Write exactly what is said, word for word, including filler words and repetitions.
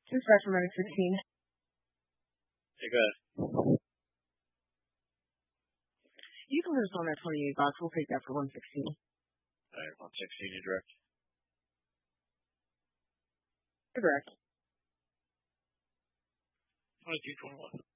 Two strikes remaining, sixteen. Okay, go ahead. You can lose on that twenty-eight box. We'll take that for one sixteen. All right, one sixteen, you direct. Correct. twenty-two twenty-one.